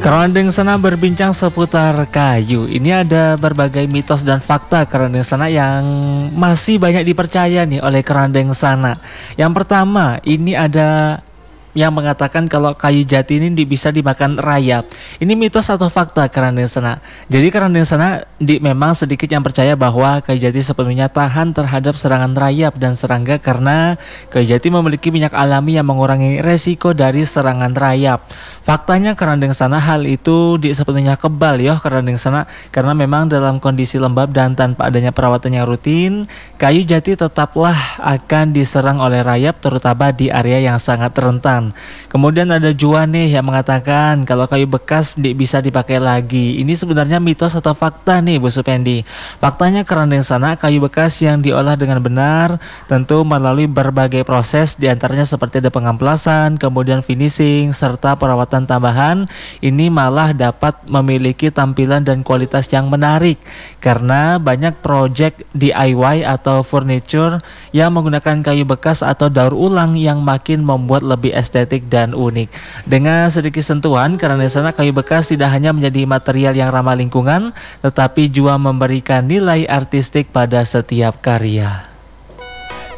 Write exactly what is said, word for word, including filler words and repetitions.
Kerandeng Sana berbincang seputar kayu. Ini ada berbagai mitos dan fakta Kerandeng Sana yang masih banyak dipercaya nih oleh Kerandeng Sana. Yang pertama, ini ada yang mengatakan kalau kayu jati ini di- bisa dimakan rayap. Ini mitos atau fakta Kerandeng Sana? Jadi Kerandeng Sana di, memang sedikit yang percaya bahwa kayu jati sepenuhnya tahan terhadap serangan rayap dan serangga karena kayu jati memiliki minyak alami yang mengurangi resiko dari serangan rayap. Faktanya Kerandeng Sana hal itu di sepenuhnya kebal ya Kerandeng Sana, karena memang dalam kondisi lembab dan tanpa adanya perawatan yang rutin, kayu jati tetaplah akan diserang oleh rayap terutama di area yang sangat rentan. Kemudian ada Juan nih yang mengatakan kalau kayu bekas di, bisa dipakai lagi. Ini sebenarnya mitos atau fakta nih Bu Supendi? Faktanya Kerandeng Sana kayu bekas yang diolah dengan benar tentu melalui berbagai proses, diantaranya seperti ada pengamplasan, kemudian finishing, serta perawatan tambahan. Ini malah dapat memiliki tampilan dan kualitas yang menarik karena banyak project D I Y atau furniture yang menggunakan kayu bekas atau daur ulang yang makin membuat lebih estetik dan unik. Dengan sedikit sentuhan, Kerandeng Sana kayu bekas tidak hanya menjadi material yang ramah lingkungan, tetapi juga memberikan nilai artistik pada setiap karya.